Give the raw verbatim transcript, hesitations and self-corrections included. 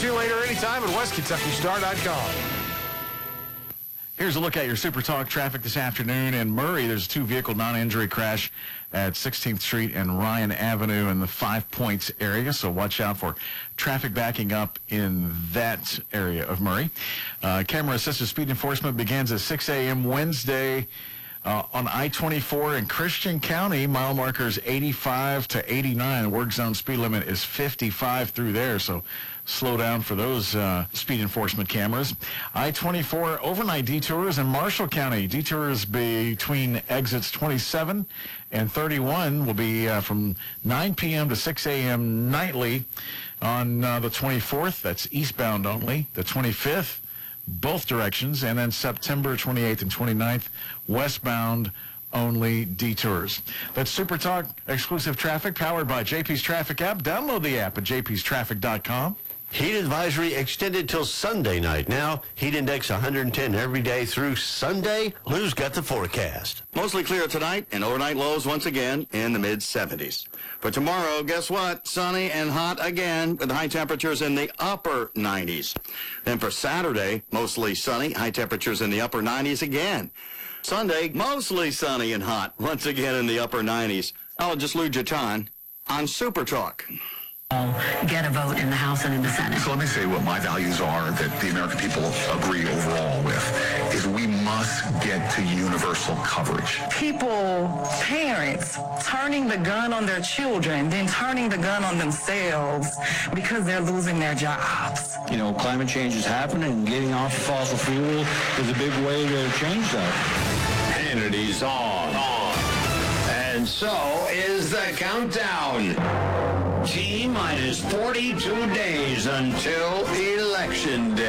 you later anytime at west kentucky star dot com. Here's a look at your Super Talk traffic this afternoon. In Murray, there's a two-vehicle non-injury crash at sixteenth Street and Ryan Avenue in the Five Points area, so watch out for traffic backing up in that area of Murray. Uh, camera-assisted speed enforcement begins at six a.m. Wednesday uh, on I twenty-four in Christian County. Mile markers eighty-five to eighty-nine. Work zone speed limit is fifty-five through there, so slow down for those uh, speed enforcement cameras. I twenty-four overnight detours in Marshall County. Detours between exits twenty-seven and thirty-one will be uh, from nine p.m. to six a.m. nightly on uh, the twenty-fourth. That's eastbound only. The twenty-fifth, both directions. And then September twenty-eighth and twenty-ninth, westbound only detours. That's Super Talk exclusive traffic powered by J P's Traffic app. Download the app at j p s traffic dot com. Heat advisory extended till Sunday night. Now, heat index one hundred ten every day through Sunday. Lou's got the forecast. Mostly clear tonight, and overnight lows once again in the mid seventies. For tomorrow, guess what? Sunny and hot again with high temperatures in the upper nineties. Then for Saturday, mostly sunny, high temperatures in the upper nineties again. Sunday, mostly sunny and hot, once again in the upper nineties. I'll just Lou Jatan on Super Talk. Get a vote in the House and in the Senate. So let me say what my values are that the American people agree overall with, is we must get to universal coverage. People, parents, turning the gun on their children, then turning the gun on themselves because they're losing their jobs. You know, climate change is happening, and getting off of fossil fuel is a big way to change that. Hannity's on. on. And so is the countdown. T minus forty-two days until Election Day.